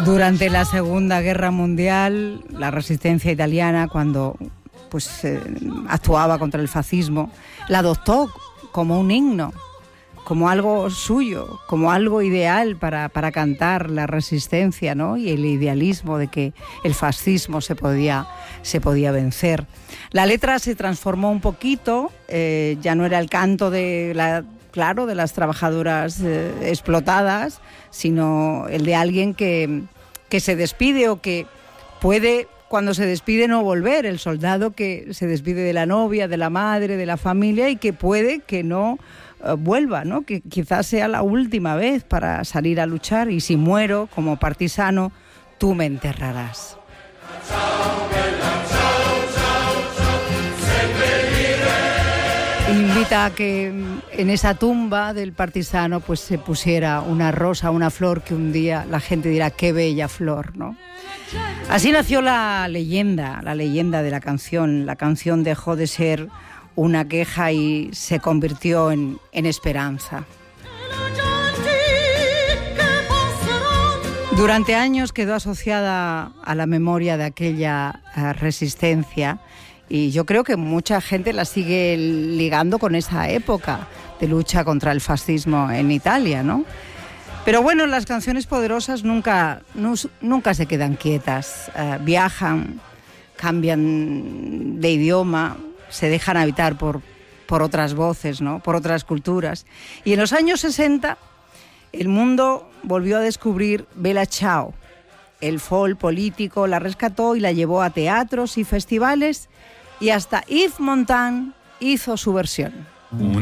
Durante la Segunda Guerra Mundial, la resistencia italiana, cuando actuaba contra el fascismo, la adoptó como un himno, como algo suyo, como algo ideal para cantar la resistencia, ¿no? Y el idealismo de que el fascismo se podía vencer. La letra se transformó un poquito, ya no era el canto de las trabajadoras explotadas, sino el de alguien que se despide o que puede, cuando se despide, no volver, el soldado que se despide de la novia, de la madre, de la familia y que puede que no vuelva, ¿no? Que quizás sea la última vez para salir a luchar, y si muero como partisano, tú me enterrarás. Invita a que en esa tumba del partisano pues se pusiera una rosa, una flor, que un día la gente dirá qué bella flor, ¿no? Así nació la leyenda de la canción. La canción dejó de ser una queja y se convirtió en esperanza. Durante años quedó asociada a la memoria de aquella resistencia, y yo creo que mucha gente la sigue ligando con esa época de lucha contra el fascismo en Italia, ¿no? Pero bueno, las canciones poderosas nunca se quedan quietas, viajan, cambian de idioma, se dejan habitar por otras voces, ¿no? Por otras culturas. Y en los años 60 el mundo volvió a descubrir Bella Ciao. El folk político la rescató y la llevó a teatros y festivales, y hasta Yves Montand hizo su versión.